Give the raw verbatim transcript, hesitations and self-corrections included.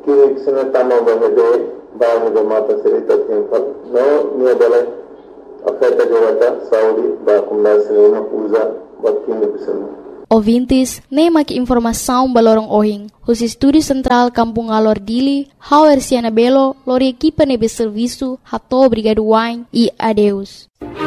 Kini kisah tamu bahade bahane mata cerita timpal no nia bala afeta jawata Saudi ba kumda sinema usa bakini bisana. Ouvintes, nem aqui informação balorong ohing. Os estúdios central Kampung Alor Dili, Hauer Siana Belo, lori equipa nebe serviço, hato obrigado wine e adeus.